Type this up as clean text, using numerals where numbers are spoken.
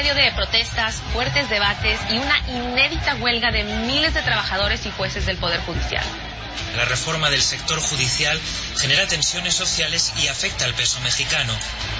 medio de protestas, fuertes debates y una inédita huelga de miles de trabajadores y jueces del Poder Judicial. La reforma del sector judicial genera tensiones sociales y afecta al peso mexicano.